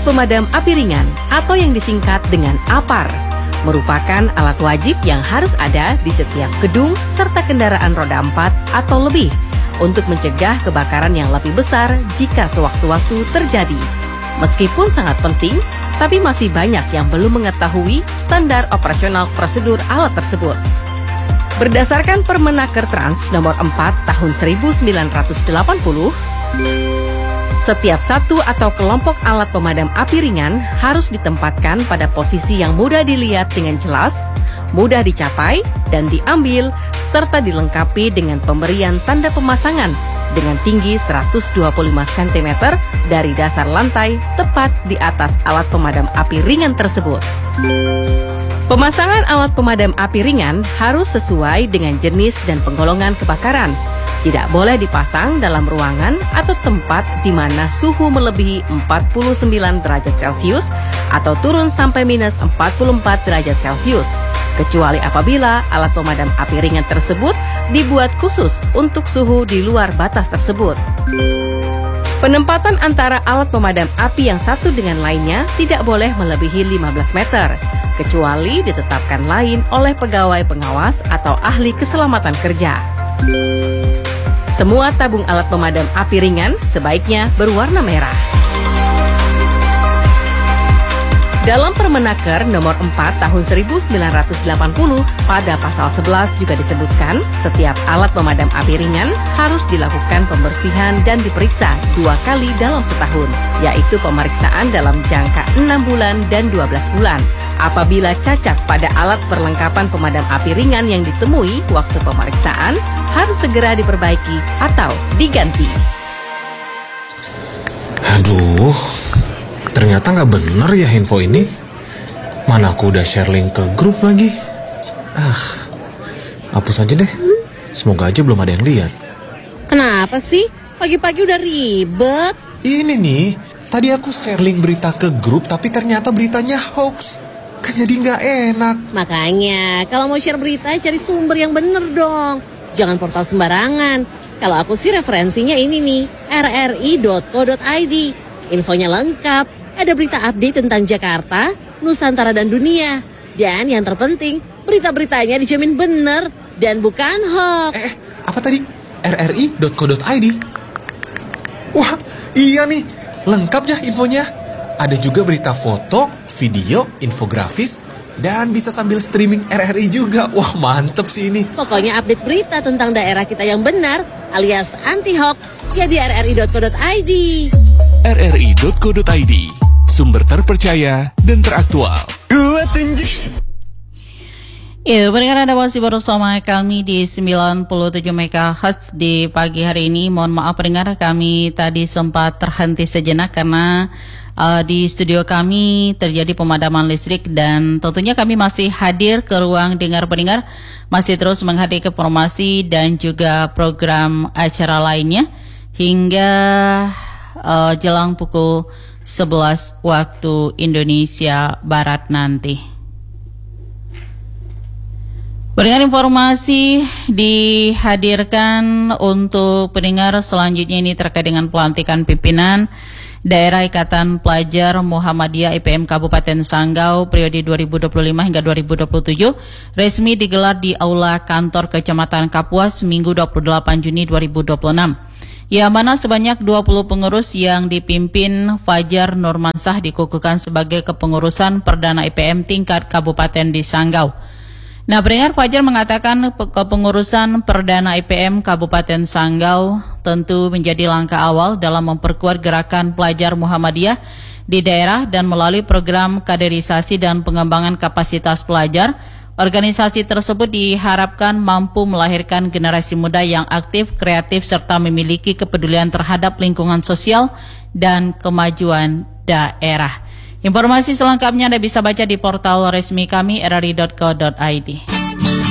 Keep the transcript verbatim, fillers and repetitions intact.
Alat pemadam api ringan atau yang disingkat dengan A P A R merupakan alat wajib yang harus ada di setiap gedung serta kendaraan roda empat atau lebih untuk mencegah kebakaran yang lebih besar jika sewaktu-waktu terjadi. Meskipun sangat penting, tapi masih banyak yang belum mengetahui standar operasional prosedur alat tersebut. Berdasarkan Permenaker Trans nomor empat tahun seribu sembilan ratus delapan puluh, setiap satu atau kelompok alat pemadam api ringan harus ditempatkan pada posisi yang mudah dilihat dengan jelas, mudah dicapai dan diambil, serta dilengkapi dengan pemberian tanda pemasangan dengan tinggi seratus dua puluh lima sentimeter dari dasar lantai tepat di atas alat pemadam api ringan tersebut. Pemasangan alat pemadam api ringan harus sesuai dengan jenis dan penggolongan kebakaran. Tidak boleh dipasang dalam ruangan atau tempat di mana suhu melebihi empat puluh sembilan derajat Celcius atau turun sampai minus empat puluh empat derajat Celcius, kecuali apabila alat pemadam api ringan tersebut dibuat khusus untuk suhu di luar batas tersebut. Penempatan antara alat pemadam api yang satu dengan lainnya tidak boleh melebihi lima belas meter, kecuali ditetapkan lain oleh pegawai pengawas atau ahli keselamatan kerja. Semua tabung alat pemadam api ringan sebaiknya berwarna merah. Dalam Permenaker nomor empat tahun seribu sembilan ratus delapan puluh, pada pasal sebelas juga disebutkan setiap alat pemadam api ringan harus dilakukan pembersihan dan diperiksa dua kali dalam setahun, yaitu pemeriksaan dalam jangka enam bulan dan dua belas bulan. Apabila cacat pada alat perlengkapan pemadam api ringan yang ditemui waktu pemeriksaan, harus segera diperbaiki atau diganti. Aduh, ternyata nggak bener ya info ini. Mana aku udah share link ke grup lagi. Ah, hapus aja deh. Semoga aja belum ada yang lihat. Kenapa sih? Pagi-pagi udah ribet. Ini nih, tadi aku share link berita ke grup tapi ternyata beritanya hoax. Kan jadi nggak enak. Makanya, kalau mau share berita, cari sumber yang bener dong. Jangan portal sembarangan. Kalau aku sih referensinya ini nih, r r i dot co dot i d. Infonya lengkap, ada berita update tentang Jakarta, Nusantara dan dunia. Dan yang terpenting, berita-beritanya dijamin bener dan bukan hoax. Eh, apa tadi? r r i dot co dot i d. Wah, iya nih, lengkap ya infonya. Ada juga berita foto, video, infografis, dan bisa sambil streaming R R I juga. Wah, mantep sih ini. Pokoknya update berita tentang daerah kita yang benar, alias anti-hoax, ya di r r i dot co dot i d. r r i dot co dot i d, sumber terpercaya dan teraktual. Gua tunjuk. Ya, pendengar Anda masih bersama kami di sembilan puluh tujuh megahertz di pagi hari ini. Mohon maaf pendengar, kami tadi sempat terhenti sejenak karena Uh, di studio kami terjadi pemadaman listrik dan tentunya kami masih hadir ke ruang dengar pendengar, masih terus menghadirkan informasi dan juga program acara lainnya hingga uh, jelang pukul sebelas waktu Indonesia Barat nanti. Pendengar, informasi dihadirkan untuk pendengar selanjutnya ini terkait dengan pelantikan pimpinan Daerah Ikatan Pelajar Muhammadiyah I P M Kabupaten Sanggau periode dua ribu dua puluh lima hingga dua ribu dua puluh tujuh resmi digelar di Aula Kantor Kecamatan Kapuas Minggu dua puluh delapan Juni dua ribu dua puluh enam. Yang mana sebanyak dua puluh pengurus yang dipimpin Fajar Nurmansah dikukuhkan sebagai kepengurusan Perdana I P M tingkat Kabupaten di Sanggau. Nah, pendengar, Fajar mengatakan kepengurusan Perdana I P M Kabupaten Sanggau tentu menjadi langkah awal dalam memperkuat gerakan pelajar Muhammadiyah di daerah dan melalui program kaderisasi dan pengembangan kapasitas pelajar. Organisasi tersebut diharapkan mampu melahirkan generasi muda yang aktif, kreatif, serta memiliki kepedulian terhadap lingkungan sosial dan kemajuan daerah. Informasi selengkapnya Anda bisa baca di portal resmi kami r r i dot co dot i d.